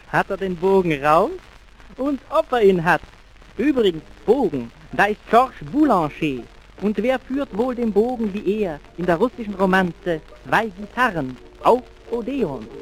Hat er den Bogen raus? Und ob er ihn hat? Übrigens, Bogen, da ist Georges Boulanger. Und wer führt wohl den Bogen wie er in der russischen Romanze? 2 Gitarren auf Odeon.